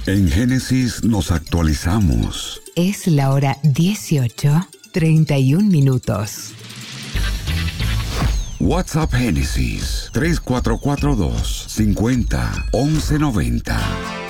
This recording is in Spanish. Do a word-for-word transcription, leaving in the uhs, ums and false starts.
En Génesis nos actualizamos. Es la hora dieciocho, treinta y un minutos. WhatsApp Génesis tres cuatro cuatro dos, cincuenta, once noventa.